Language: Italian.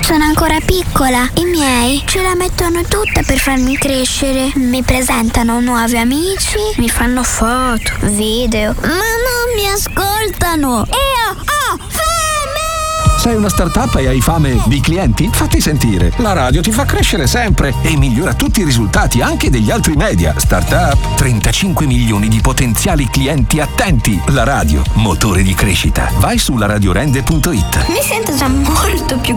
Sono ancora piccola. I miei ce la mettono tutta per farmi crescere. Mi presentano nuovi amici, mi fanno foto, video, ma non mi ascoltano. Io ho fame! Sei una startup e hai fame di clienti? Fatti sentire. La radio ti fa crescere sempre e migliora tutti i risultati anche degli altri media. Startup, 35 milioni di potenziali clienti attenti. La radio, motore di crescita. Vai su laradiorende.it. Mi sento già molto più